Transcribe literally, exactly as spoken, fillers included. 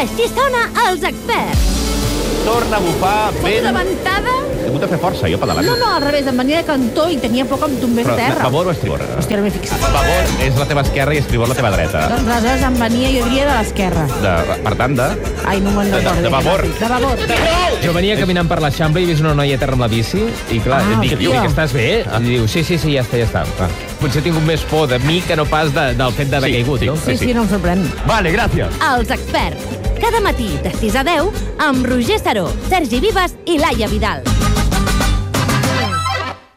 Així sona Els Experts. Torna a bufar vent... Una ventada? He hagut de fer força, jo, pedalant. No, no, al revés, em venia de cantó i tenia por que em tombés a terra. Favor o estribor? Hòstia, no m'he fixat. Favor és la teva esquerra i estribor la teva dreta. Doncs aleshores em venia, jo diria, de l'esquerra. De, per tant, de... Ai, no me'n recordo. De favor. De favor. Jo venia caminant per l'Eixample i he vist una noia a terra amb la bici i clar, Ah, dic, dic, hòstia. estàs bé? I diu, sí, sí, sí, ja està, ja està. Ah. Potser he tingut més por de mi que no pas de, del fet d'haver Sí, caigut, sí. no? Sí, sí, no em sorprèn. Vale, gràcies. Els Experts. Cada matí de sis a deu amb Roger Saró, Sergi Vives i Laia Vidal.